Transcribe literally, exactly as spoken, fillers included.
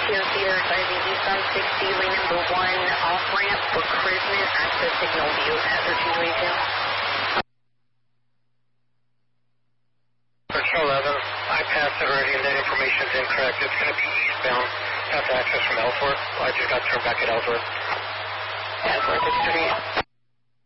T O C there advising east on sixty, lane number one, off ramp for Chrisman, access signal view, hazard situation. Control eleven, I passed it already and that information is incorrect. It's going to be eastbound, have to access from Ellsworth. I just got turned back at Ellsworth. Ellsworth is three.